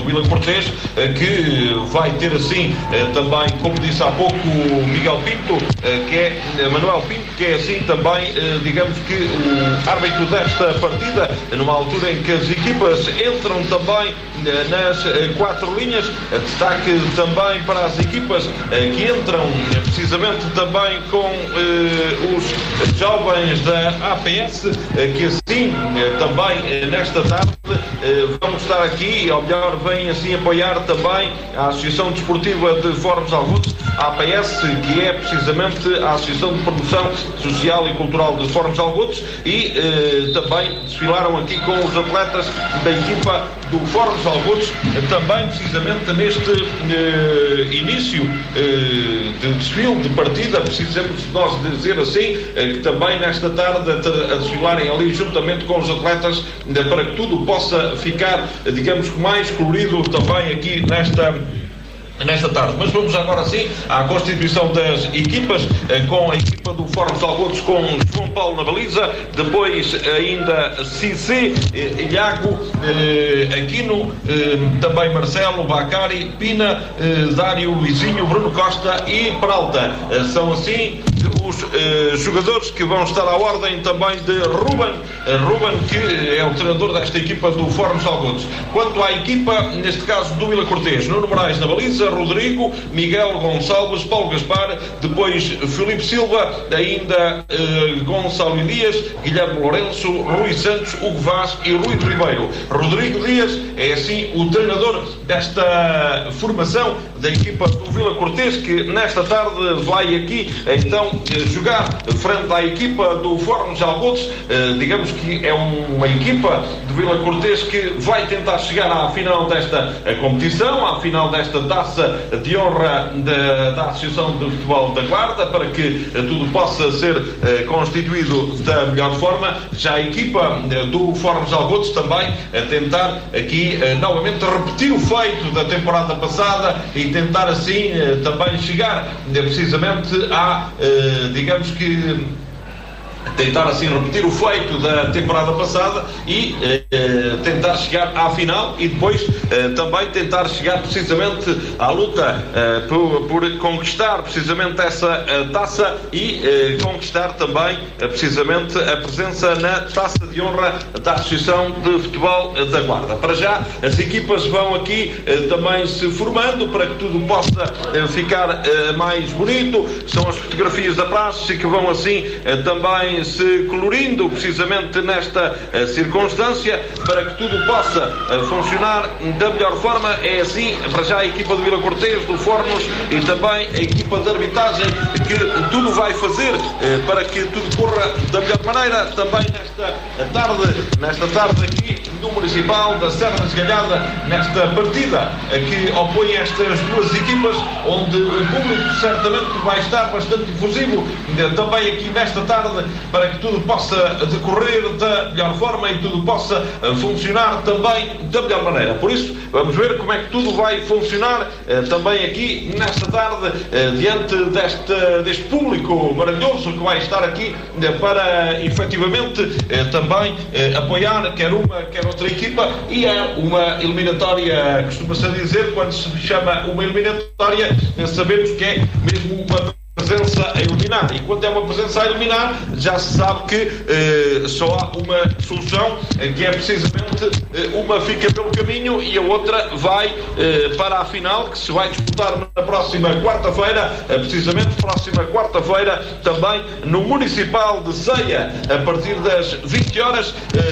Vila Cortês, que vai ter assim também, como disse há pouco o Miguel Pinto, que é Manuel Pinto, que é assim também, digamos que o árbitro desta partida, numa altura em que as equipas entram também nas 4 linhas. Destaque também para as equipas que entram precisamente também com os jovens da APS, que assim também nesta tarde vão estar aqui, ou melhor, vêm assim apoiar também a Associação Desportiva de Fornos Algodos, a APS, que é precisamente a Associação de Promoção Social e Cultural de Fornos Algodos, e também desfilaram aqui com os atletas da equipa do Fornos Algodos, também precisamente neste início de desfile, de partida, precisamos nós dizer assim, que também nesta tarde a desfilarem ali juntamente com os atletas, para que tudo possa ficar, digamos que mais colorido também aqui nesta tarde. Mas vamos agora sim à constituição das equipas, com a equipa do Fornos Algodos com João Paulo na baliza, depois ainda Cissé, Iago, Aquino, também Marcelo, Bacari, Pina, Dário, Luizinho, Bruno Costa e Peralta. São assim os jogadores que vão estar à ordem também de Ruben, que é o treinador desta equipa do Fornos Algodos. Quanto à equipa, neste caso do Vila Cortês, Nuno Moraes na baliza, Rodrigo, Miguel Gonçalves, Paulo Gaspar, depois Filipe Silva, ainda Gonçalo Elias, Guilherme Lourenço, Rui Santos, Hugo Vaz e Rui Ribeiro. Rodrigo Dias é assim o treinador desta formação da equipa do Vila Cortês, que nesta tarde vai aqui então jogar frente à equipa do Fornos Algodos. Digamos que é uma equipa do Vila Cortês que vai tentar chegar à final desta competição, à final desta taça de honra da Associação de Futebol da Guarda, para que tudo possa ser constituído da melhor forma. Já a equipa do Fornos Algodos também a tentar aqui novamente repetir o feito da temporada passada e tentar assim também chegar precisamente a, digamos que tentar assim repetir o feito da temporada passada e tentar chegar à final, e depois também tentar chegar precisamente à luta por conquistar precisamente essa taça e conquistar também precisamente a presença na taça de honra da Associação de Futebol da Guarda. Para já as equipas vão aqui também se formando para que tudo possa ficar mais bonito. São as fotografias da praxe que vão assim também se colorindo precisamente nesta circunstância, para que tudo possa funcionar da melhor forma. É assim, para já a equipa do Vila Cortês, do Fornos, e também a equipa de arbitragem, que tudo vai fazer para que tudo corra da melhor maneira também nesta tarde aqui no Municipal da Serra da Esgalhada, nesta partida que opõe estas duas equipas, onde o público certamente vai estar bastante efusivo também aqui nesta tarde, para que tudo possa decorrer da melhor forma e tudo possa funcionar também da melhor maneira. Por isso, vamos ver como é que tudo vai funcionar também aqui nesta tarde, diante deste público maravilhoso que vai estar aqui para efetivamente também apoiar quer uma, quer outra equipa. E é uma eliminatória, costuma-se dizer, quando se chama uma eliminatória, sabemos que é mesmo uma presença a eliminar, e quando é uma presença a eliminar, já se sabe que só há uma solução, que é precisamente uma fica pelo caminho e a outra vai para a final, que se vai disputar na próxima quarta-feira, precisamente próxima quarta-feira, também no Municipal de Ceia, a partir das 20 horas,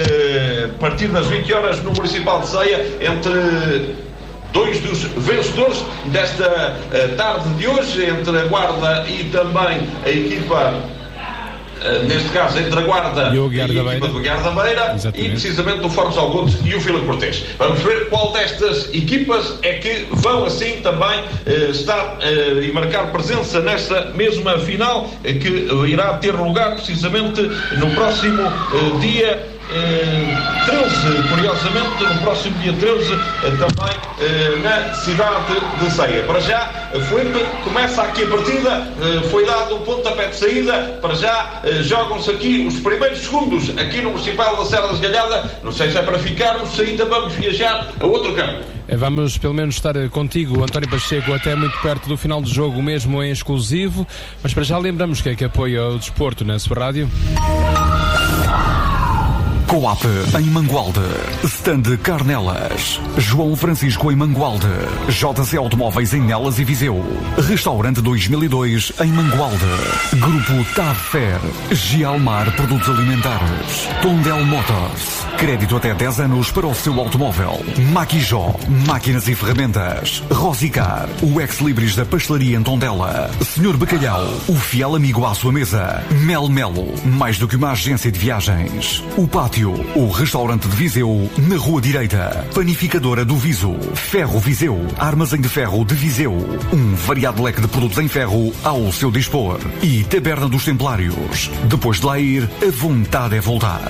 no Municipal de Ceia, entre dois dos vencedores desta tarde de hoje, entre a Guarda e também a equipa, neste caso entre a Guarda e a equipa do Guiar da Beira, e precisamente do Fornos Algodos e o Vila Cortês. Vamos ver qual destas equipas é que vão assim também estar e marcar presença nesta mesma final, que irá ter lugar precisamente no próximo dia 13, curiosamente, no próximo dia 13, também na cidade de Ceia. Para já, Filipe, começa aqui a partida, foi dado o pontapé de saída, para já jogam-se aqui os primeiros segundos, aqui no Municipal da Serra da Galhada. Não sei se é para ficarmos, se ainda vamos viajar a outro campo. Vamos pelo menos estar contigo, António Pacheco, até muito perto do final do jogo, mesmo em exclusivo, mas para já lembramos que apoia o desporto na sua rádio. Coop em Mangualde, Stand Carnelas, João Francisco em Mangualde, JC Automóveis em Nelas e Viseu, Restaurante 2002 em Mangualde, Grupo TAVFER, Gialmar Produtos Alimentares, Tondel Motors, crédito até 10 anos para o seu automóvel, Maquijó, máquinas e ferramentas, Rosicar, o ex-libris da pastelaria em Tondela, Senhor Bacalhau, o fiel amigo à sua mesa, Mel Melo, mais do que uma agência de viagens, o Pátio, o restaurante de Viseu, na Rua Direita, Panificadora do Viso, Ferro Viseu, Armazém de Ferro de Viseu, um variado leque de produtos em ferro ao seu dispor, e Taberna dos Templários. Depois de lá ir, a vontade é voltar.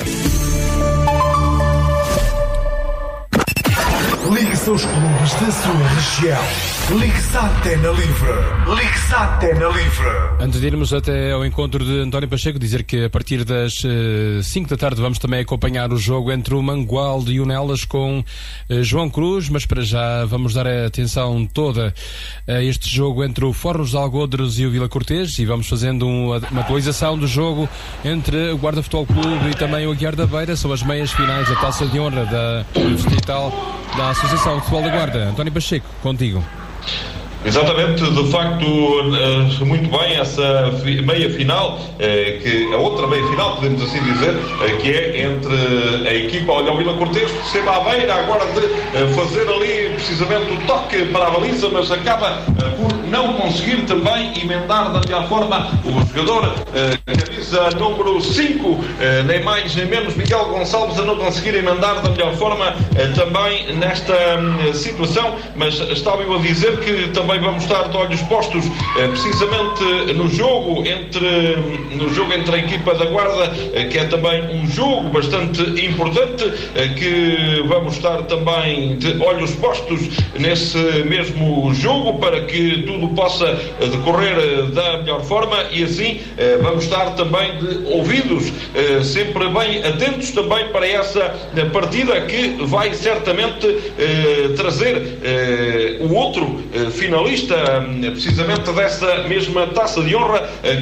Ligue-se aos clubes da sua região. Ligue-se à Antena Livre. Ligue-se à Antena Livre. Antes de irmos até ao encontro de António Pacheco, dizer que a partir das 5 da tarde vamos também acompanhar o jogo entre o Mangualde e o Nelas com João Cruz, mas para já vamos dar a atenção toda a este jogo entre o Fornos de Algodres e o Vila Cortês, e vamos fazendo uma atualização do jogo entre o Guarda Futebol Clube e também o Aguiar da Beira. São as meias finais da Taça de Honra da Distrital da Associação de Futebol da Guarda. António Pacheco, contigo. Exatamente, de facto, muito bem essa meia final, que a outra meia final, podemos assim dizer, que é entre a equipa Olhão Vila Cortês, que se a beira agora de fazer ali precisamente o toque para a baliza, mas acaba por não conseguir também emendar da melhor forma o jogador, camisa número 5, nem mais nem menos, Miguel Gonçalves, a não conseguir emendar da melhor forma também nesta situação, mas estava eu a dizer que também vamos estar de olhos postos precisamente no jogo entre a equipa da Guarda, que é também um jogo bastante importante, que vamos estar também de olhos postos nesse mesmo jogo para que tudo possa decorrer da melhor forma, e assim vamos estar também de ouvidos sempre bem atentos também para essa partida que vai certamente trazer o outro finalista precisamente dessa mesma Taça de Honra,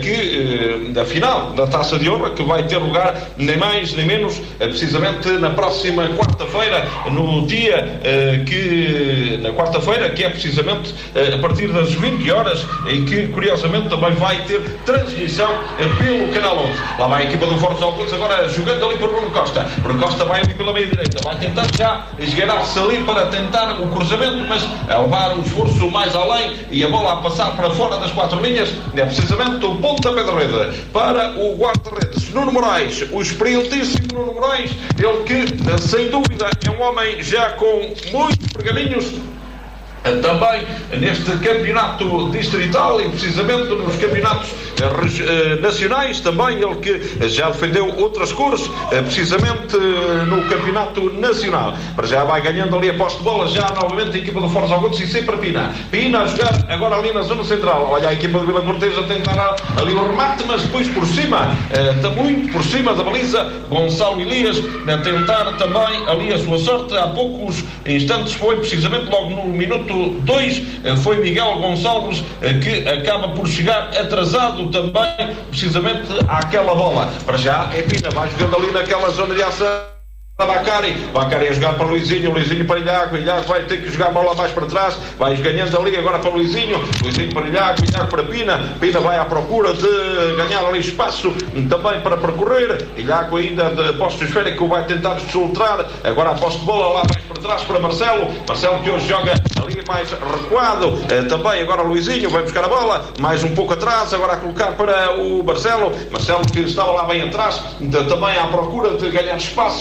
da final da Taça de Honra, que vai ter lugar nem mais nem menos precisamente na próxima quarta-feira, no dia na quarta-feira, que é precisamente a partir das 20 horas, e que curiosamente também vai ter transmissão pelo Canal 11. Lá vai a equipa do Fortes Algodres agora jogando ali por Bruno Costa. Bruno Costa vai ali pela meia direita, vai tentar já esgueirar-se ali para tentar o cruzamento, mas a levar um esforço mais além e a bola a passar para fora das 4 linhas. É precisamente o pontapé de rede para o guarda-redes Nuno Moraes, o experientíssimo Nuno Moraes, ele que sem dúvida é um homem já com muitos pergaminhos também neste campeonato distrital e precisamente nos campeonatos nacionais também, ele que já defendeu outras cores precisamente no campeonato nacional. Para já vai ganhando ali a posse de bola, já novamente a equipa do Fortes Algodres e sempre Pina a jogar agora ali na zona central. Olha a equipa do Vila Cortês a tentar ali o remate, mas depois por cima, está muito por cima da baliza, Gonçalo Elias a tentar também ali a sua sorte. Há poucos instantes foi precisamente logo no minuto 2, foi Miguel Gonçalves que acaba por chegar atrasado também precisamente àquela bola. Para já é Pina, vai jogando ali naquela zona de ação. Bacari a jogar para Luizinho para Ilhaco vai ter que jogar a bola mais para trás, vai ganhando ali agora para Luizinho para Ilhaco para Pina vai à procura de ganhar ali espaço também para percorrer. Ilhaco ainda de posto esférico vai tentar desultrar, agora a posse de bola lá mais para trás para Marcelo que hoje joga ali mais recuado, também agora Luizinho vai buscar a bola mais um pouco atrás, agora a colocar para o Marcelo que estava lá bem atrás, também à procura de ganhar espaço. Agora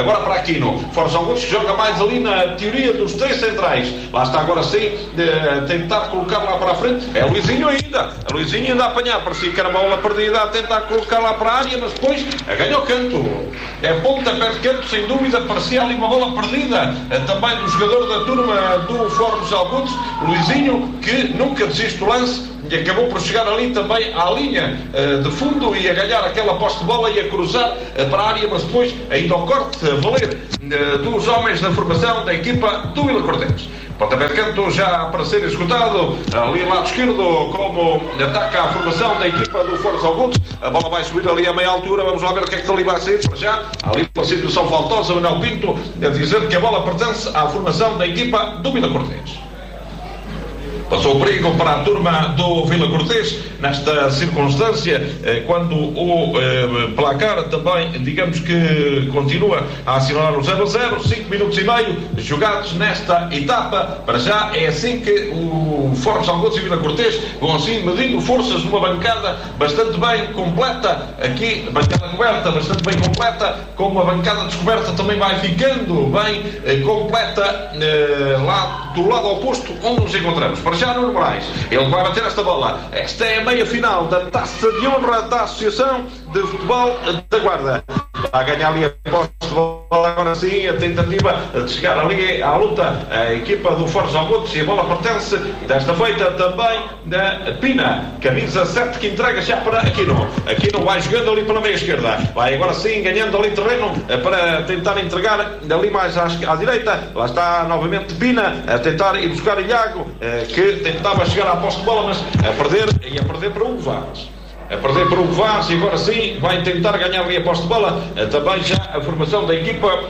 agora para Aquino. Fortes Algodos que joga mais ali na teoria dos 3 centrais. Lá está agora sim, tentar colocar lá para a frente. É Luizinho ainda. A Luizinho ainda a apanhar. Parecia que era uma bola perdida a tentar colocar lá para a área, mas depois ganha o canto. É pontapé de canto, sem dúvida. Parecia ali uma bola perdida também do jogador da turma do Fortes Algodos, Luizinho, que nunca desiste do lance e acabou por chegar ali também à linha de fundo e a ganhar aquela posse de bola e a cruzar para a área, mas depois ainda ao corte a valer dos homens da formação da equipa do Vila Cortês. Pontapé de canto já para ser executado ali lado esquerdo, como ataca a formação da equipa do Fortes Algodos. A bola vai subir ali a meia altura, vamos lá ver o que é que ali vai sair para já. Ali uma situação faltosa, Manuel Pinto a dizer que a bola pertence à formação da equipa do Vila Cortês. Passou o perigo para a turma do Vila Cortês nesta circunstância, quando o placar também, digamos que continua a assinalar o 0-0, 5 minutos e meio jogados nesta etapa. Para já é assim que o Fortes Algodos e Vila Cortês vão assim medindo forças numa bancada bastante bem completa, aqui, bancada coberta, bastante bem completa, como a bancada descoberta também vai ficando bem completa lá do lado oposto onde nos encontramos. Para já Nuno Moraes, ele vai bater esta bola. Esta é a meia final da Taça de Honra da Associação de Futebol da Guarda. Vai ganhar ali a posse de bola agora sim, a tentativa de chegar ali à luta a equipa do Fortes Algodos, e a bola pertence desta feita também da Pina, camisa 7, que entrega já para Aquino. Aquino vai jogando ali pela meia esquerda, vai agora sim ganhando ali terreno para tentar entregar ali mais à direita. Lá está novamente Pina a tentar ir buscar Ilhago, que tentava chegar à posse de bola, mas a perder para o Vaz. A perder para o Vaz, e agora sim vai tentar ganhar ali a posse de bola. Também já a formação da equipa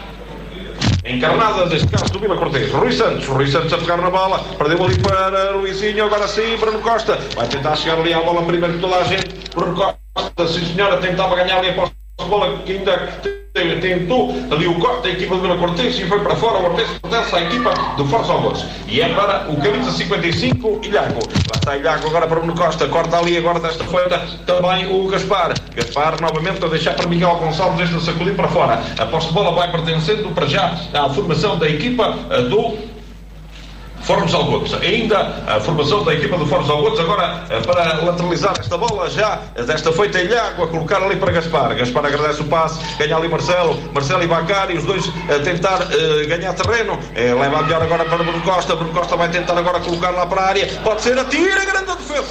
encarnada, neste caso do Vila Cortês. Rui Santos a pegar na bola, perdeu ali para Luizinho, agora sim Bruno Costa vai tentar chegar ali à bola primeiro que toda a gente. Bruno Costa, sim senhora, tentava ganhar ali a posse de bola, que ainda tentou ali o corte da equipa do Vila Cortês e foi para fora. O Cortês pertence à equipa do Fortes Algodos e é para o camisa 55, Ilhago. Lá está Ilhago agora para Bruno Costa, corta ali agora desta feita também o Gaspar novamente a deixar para Miguel Gonçalves, este sacudir para fora. A posse de bola vai pertencendo para já à formação da equipa do Fortes Algodos. Ainda a formação da equipa do Fortes Algodos agora para lateralizar esta bola, já desta feita Ilhago a colocar ali para Gaspar. Gaspar agradece o passe, ganha ali Marcelo e Bacari, os dois a tentar ganhar terreno. Leva a melhor agora para Bruno Costa. Bruno Costa vai tentar agora colocar lá para a área, pode ser, atira, grande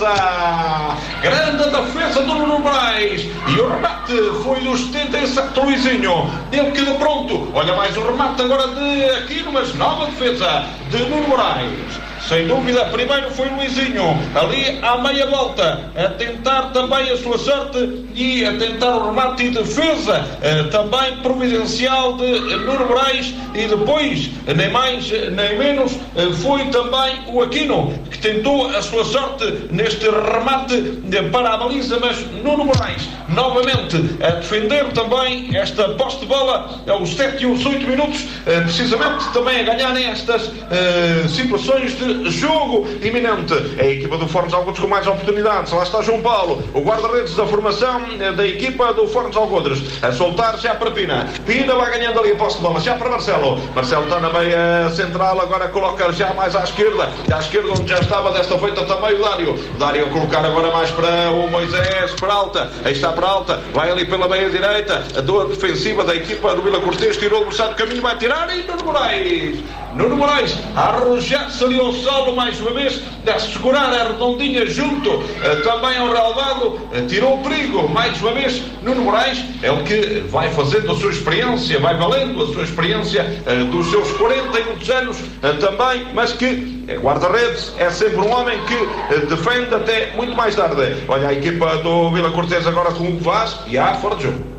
defesa do Nuno Moraes, e o remate foi dos 77, Luizinho, ele quedou pronto. Olha mais o remate agora de Aquino, mas nova defesa de Nuno Moraes. Sem dúvida, primeiro foi Luizinho, ali à meia volta, a tentar também a sua sorte e a tentar o remate e defesa também providencial de Nuno Moraes, e depois, nem mais nem menos, foi também o Aquino, que tentou a sua sorte neste remate para a baliza, mas Nuno Moraes, novamente, a defender também esta posse de bola aos 7 e aos 8 minutos, precisamente também a ganhar nestas situações de jogo iminente. A equipa do Fortes Algodos com mais oportunidades. Lá está João Paulo, o guarda-redes da formação da equipa do Fortes Algodos, a soltar já para Pina vai ganhando ali a posse de bola, já para Marcelo está na meia central, agora coloca já mais à esquerda onde já estava desta feita também o Dário a colocar agora mais para o Moisés Peralta. Aí está Peralta, vai ali pela meia direita, a dor defensiva da equipa do Vila Cortês, tirou o adversário do caminho, vai tirar, e Nuno Moraes a arrojar-se ali ao solo mais uma vez, a segurar a redondinha junto também ao relvado, tirou o perigo mais uma vez. Nuno Moraes é o que vai fazendo a sua experiência, vai valendo a sua experiência dos seus 41 anos também, mas que guarda-redes, é sempre um homem que defende até muito mais tarde. Olha a equipa do Vila Cortês agora com o Vaz, e há fora de jogo.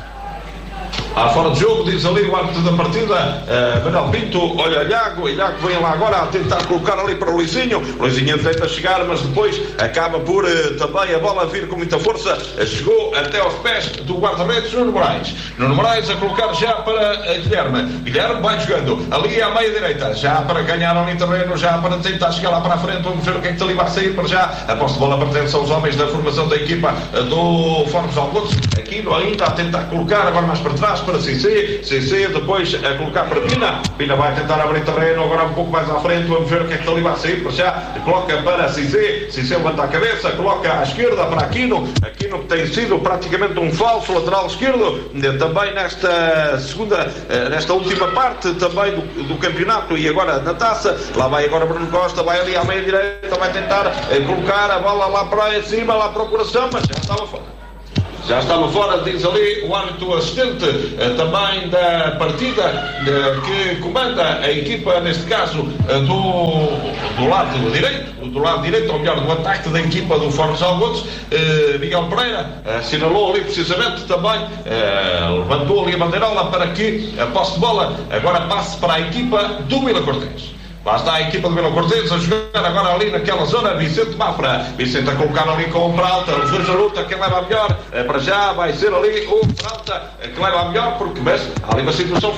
Fora de jogo, diz ali o árbitro da partida, Manuel Pinto. Olha, Ilhago vem lá agora a tentar colocar ali para o Luizinho tenta chegar, mas depois acaba por também a bola vir com muita força, chegou até aos pés do guarda-redes Nuno Moraes a colocar já para Guilherme vai jogando ali à meia direita, já para ganhar ali terreno, já para tentar chegar lá para a frente. Vamos ver o que é que ali vai sair para já. A posse de bola pertence aos homens da formação da equipa do Fortes Algodos. Aquilo ainda a tentar colocar agora mais para trás, para Cissé, depois a colocar para Pina. Pina vai tentar abrir terreno, agora um pouco mais à frente, vamos ver o que é que ali vai sair, para já, coloca para Cissé levanta a cabeça, coloca à esquerda para Aquino que tem sido praticamente um falso lateral esquerdo, também nesta última parte também do campeonato e agora na taça, lá vai agora Bruno Costa, vai ali à meia direita, vai tentar colocar a bola lá para cima, lá para o coração, mas já estava fora, diz ali o árbitro assistente também da partida que comanda a equipa, neste caso do lado direito, ou melhor, do ataque da equipa do Fortes Algodos, Miguel Pereira, assinalou ali precisamente também, levantou ali a bandeirola para que a posse de bola agora passe para a equipa do Vila Cortês. Lá está a equipa do Vila Cortês a jogar agora ali naquela zona. Vicente Mafra, Vicente a colocar ali com o Peralta, os dois a luta, quem leva a melhor, para já vai ser ali o Peralta que leva a melhor, porque mas, há ali uma situação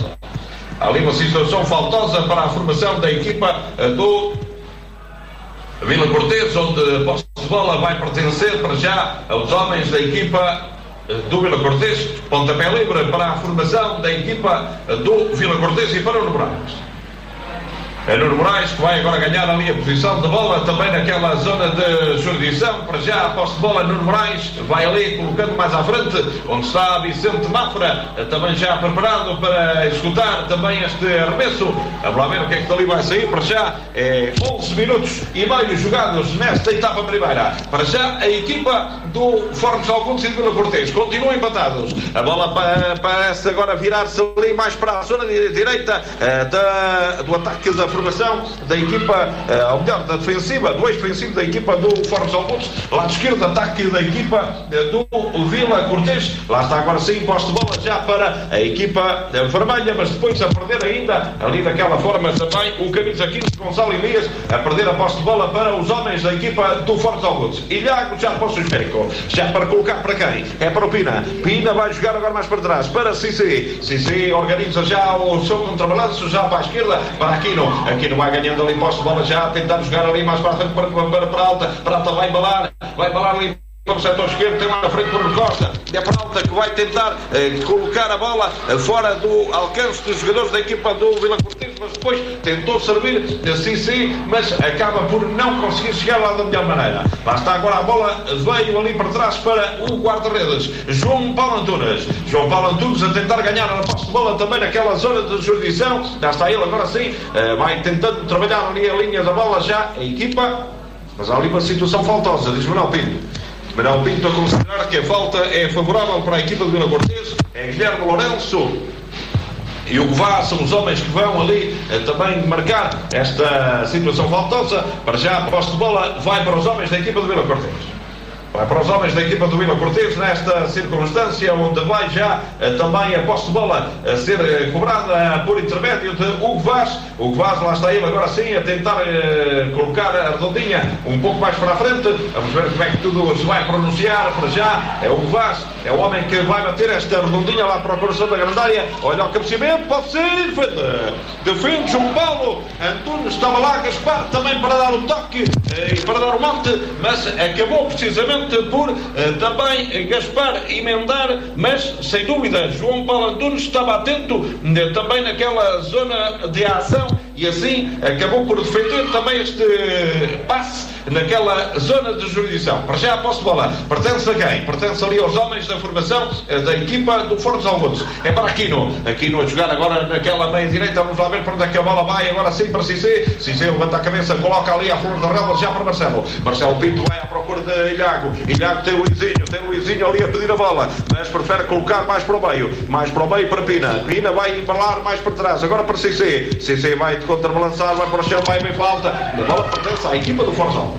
faltosa para a formação da equipa do Vila Cortês, onde a posse de bola vai pertencer para já aos homens da equipa do Vila Cortês. Pontapé livre para a formação da equipa do Vila Cortês e para o Moraes. É Nuno Moraes que vai agora ganhar ali a posição de bola, também naquela zona de jurisdição. Para já a posse de bola, Nuno Moraes vai ali colocando mais à frente, onde está Vicente Mafra, também já preparado para executar também este arremesso. Vamos lá ver o que é que dali vai sair. Para já é 11 minutos e meio jogados nesta etapa primeira. Para já a equipa do Fortes Algodos e do Vila Cortês continuam empatados. A bola parece agora virar-se ali mais para a zona direita do ataque da formação da equipa, ou melhor, da defensiva, do ex-defensivo da equipa do Fortes Algodos. Lado esquerdo, ataque da equipa do Vila Cortês. Lá está agora sim, posse de bola já para a equipa vermelha, mas depois a perder ainda, ali daquela forma também, o camisa 15, Gonçalo Elias, a perder a posse de bola para os homens da equipa do Fortes Algodos. Ilhago já para o Suspeco, já para colocar para quem? É para o Pina. Pina vai jogar agora mais para trás, para Cissé organiza já o seu contrabalanço, já para a esquerda, para Aquino. Aquino vai ganhando ali posse de bola já, a tentar jogar ali mais para a frente para Peralta. Peralta vai embalar ali para o setor esquerdo, tem lá na frente Bruno Costa. É Peralta que vai tentar colocar a bola fora do alcance dos jogadores da equipa do Vila Cortês, mas depois tentou servir sim, mas acaba por não conseguir chegar lá da melhor maneira. Lá está agora a bola, veio ali para trás para o guarda-redes, João Paulo Antunes a tentar ganhar a posse de bola também naquela zona de jurisdição. Já está ele agora sim, vai tentando trabalhar ali a linha da bola já a equipa, mas há ali uma situação faltosa, diz Manuel Pinto a considerar que a falta é favorável para a equipa do Vila Cortês. É Guilherme Lourenço e o Guvá são os homens que vão ali também marcar esta situação faltosa. Para já a posse de bola vai para os homens da equipa do Vila Cortês. Vai para os homens da equipa do Vila Cortês nesta circunstância, onde vai já também a posse de bola a ser cobrada por intermédio de Hugo Vaz. Hugo Vaz, lá está ele agora sim a tentar colocar a redondinha um pouco mais para a frente. Vamos ver como é que tudo se vai pronunciar. Para já é o Hugo Vaz, é o homem que vai bater esta redondinha lá para o coração da grande área. Olha o cabeceamento, pode ser, defende João Paulo Antunes, estava lá Gaspar também para dar o toque e para dar o monte, mas acabou precisamente por também Gaspar emendar, mas sem dúvida João Paulo Antunes estava atento também naquela zona de ação e assim acabou por defender também este passe naquela zona de jurisdição. Para já a posse de bola pertence a quem? Pertence ali aos homens da formação da equipa do Fortes Algodos. É para Aquino a jogar agora naquela meia direita. Vamos lá ver para onde é que a bola vai. Agora sim para Cissé levanta a cabeça, coloca ali à flor da relva já para Marcelo Pinto vai à procura de Ilhago tem o Luizinho ali a pedir a bola, mas prefere colocar mais para o meio para Pina vai embalar mais para trás, agora para Cissé vai contrabalançar, vai para o chão, vai bem falta, a bola pertence à equipa do Fortes Algodos.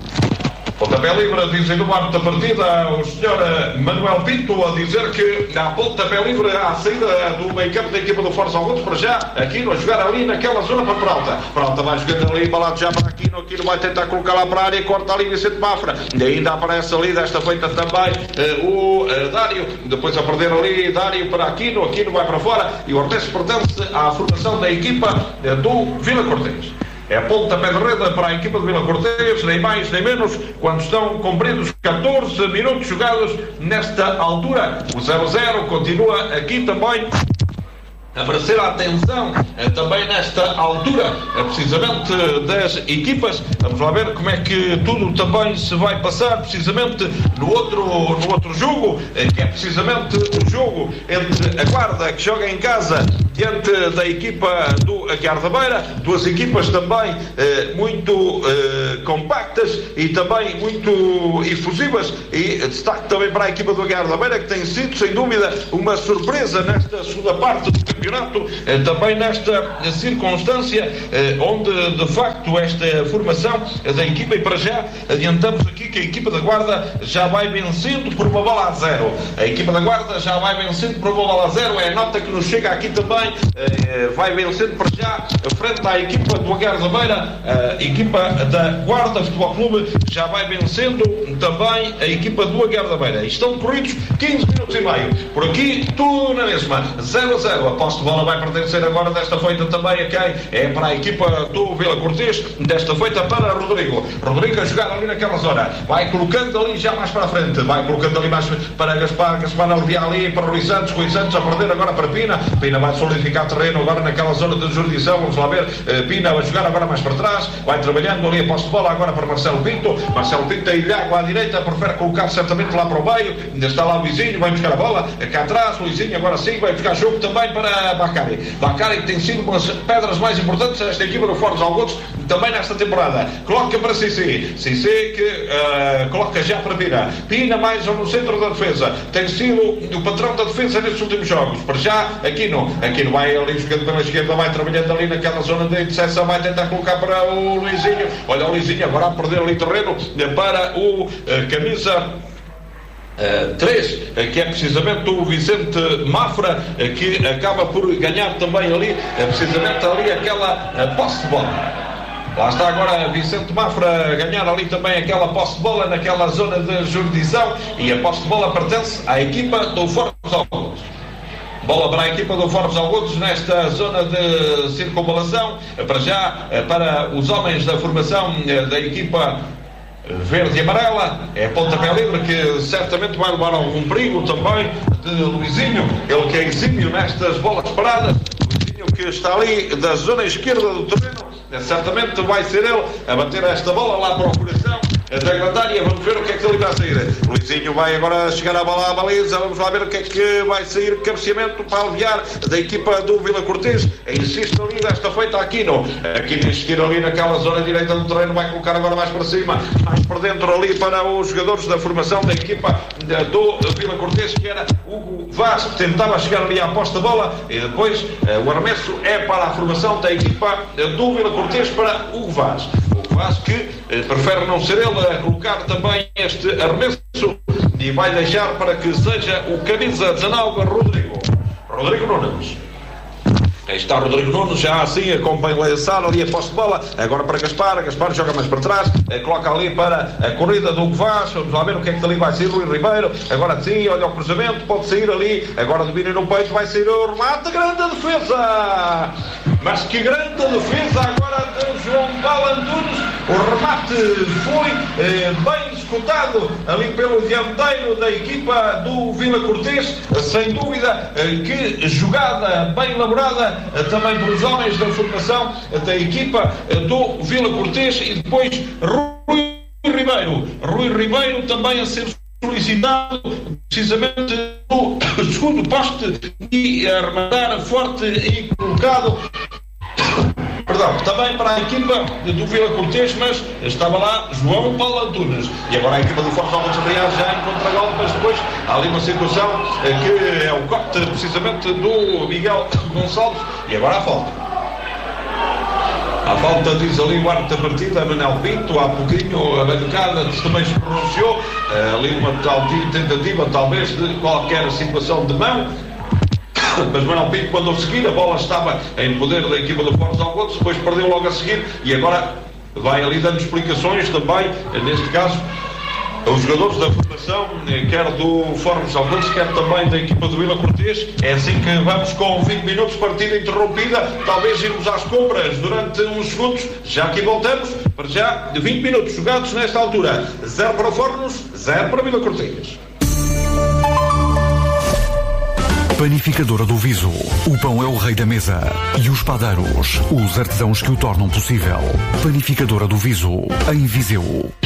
Pontapé livre, dizem no árbitro da partida o senhor Manuel Pinto a dizer que há pontapé livre à saída do meio campo da equipa do Fortes Algodos. Para já, Aquino a jogar ali naquela zona para Peralta vai jogando ali, embalado já para Aquino vai tentar colocar lá para a área, corta ali Vicente Mafra, e ainda aparece ali desta feita também o Dário, depois a perder ali Dário para Aquino vai para fora, e o Ortez pertence à formação da equipa do Vila Cortês. É pontapé de rede para a equipa de Vila Cortês, nem mais nem menos, quando estão cumpridos 14 minutos jogados nesta altura. O 0-0 continua aqui também a merecer a atenção também nesta altura, precisamente das equipas. Vamos lá ver como é que tudo também se vai passar, precisamente no outro jogo, que é precisamente o jogo entre a Guarda, que joga em casa, diante da equipa do Aguiar da Beira. Duas equipas também muito compactas e também muito efusivas, e destaque também para a equipa do Aguiar da Beira, que tem sido sem dúvida uma surpresa nesta segunda parte do campeonato, também nesta circunstância onde de facto esta formação da equipa, e para já adiantamos aqui que a equipa da Guarda já vai vencendo por 1-0. A equipa da Guarda já vai vencendo por 1-0, é a nota que nos chega aqui também. Vai vencendo para já frente à equipa do Aguiar da Beira. A equipa da Guarda Futebol Clube já vai vencendo também a equipa do Aguiar da Beira. Estão corridos 15 minutos e meio. Por aqui tudo na mesma, 0-0. A posse de bola vai pertencer agora desta feita também a quem? É para a equipa do Vila Cortês, desta feita para Rodrigo a jogar ali naquela zona, vai colocando ali já mais para a frente, vai colocando ali mais para Gaspar aliviar ali para Rui Santos a perder agora para Pina vai solidificar terreno agora naquela zona de jurisdição. Vamos lá ver, Pina vai jogar agora mais para trás, vai trabalhando ali a posse de bola agora para Marcelo Pinto a ilhago à direita, prefere colocar certamente lá para o meio, ainda está lá o Luizinho, vai buscar a bola, cá atrás, Luizinho agora sim, vai buscar jogo também para Bacari, que tem sido uma das pedras mais importantes desta equipa do Foros Algodos também nesta temporada. Coloca para Cissé que coloca já para Pina mais no centro da defesa, tem sido o patrão da defesa nestes últimos jogos. Para já, Aquino vai ali jogando pela esquerda, vai trabalhando ali naquela zona de interseção, vai tentar colocar para o Luizinho, olha o Luizinho agora a perder ali terreno para o camisa 3, que é precisamente o Vicente Mafra, que acaba por ganhar também ali, precisamente ali aquela posse de bola. Lá está agora Vicente Mafra a ganhar ali também aquela posse de bola naquela zona de jurisdição, e a posse de bola pertence à equipa do Foros Algodos. Bola para a equipa do Foros Algodos nesta zona de circunvalação, para já para os homens da formação da equipa verde e amarela. É pontapé livre que certamente vai levar algum perigo também de Luizinho, ele que é exímio nestas bolas paradas. Luizinho que está ali da zona esquerda do terreno, certamente vai ser ele a bater esta bola lá para o coração da grande área. Vamos ver o que é que ele vai sair. Luizinho vai agora chegar a bola à baliza, vamos lá ver o que é que vai sair. Cabeceamento para aliviar da equipa do Vila Cortês, insiste ali desta feita Aquino insistir ali naquela zona direita do terreno, vai colocar agora mais para cima, mais para dentro ali para os jogadores da formação da equipa do Vila Cortês, que era Hugo Vaz, que tentava chegar ali à posta de bola, e depois o arremesso é para a formação da equipa do Vila Cortês, para Hugo Vaz. Que prefere não ser ele a colocar também este arremesso, e vai deixar para que seja o camisa 19, Rodrigo Nunes. Aí está Rodrigo Nunes, já assim acompanha lançar ali a posse de bola, agora para Gaspar joga mais para trás, coloca ali para a corrida do Hugo Vaz. Vamos lá ver o que é que dali vai sair. Rui Ribeiro, agora sim, olha o cruzamento, pode sair ali, agora domina no peito, vai sair o remate, grande defesa, mas que grande defesa agora de João Paulo Antunes. O remate foi bem executado ali pelo dianteiro da equipa do Vila Cortês, sem dúvida que jogada bem elaborada também pelos homens da formação da equipa do Vila Cortês. E depois Rui Ribeiro também a ser solicitado precisamente no segundo poste e a rematar forte e colocado, também para a equipa do Vila Cortês, mas estava lá João Paulo Antunes. E agora a equipa do Foros Algodos Reais já em contra-golpe, mas depois há ali uma situação que é o corte precisamente do Miguel Gonçalves, e agora há falta. A falta, diz ali o árbitro da partida, Manuel Pinto. Há pouquinho a bancada também se pronunciou, ali uma tal tentativa talvez de qualquer situação de mão, mas Manuel Pinto mandou seguir, a bola estava em poder da equipa do Foros Algodos, depois perdeu logo a seguir, e agora vai ali dando explicações também, neste caso Os jogadores da formação, quer do Fórum de Alcântara, quer também da equipa do Vila Cortês. É assim que vamos com 20 minutos, partida interrompida. Talvez irmos às compras durante uns segundos. Já aqui voltamos. Para já, 20 minutos jogados nesta altura. 0 para o Fórum, 0 para Vila Cortês. Panificadora do Viso. O pão é o rei da mesa. E os padeiros, os artesãos que o tornam possível. Panificadora do Viso, em Viseu.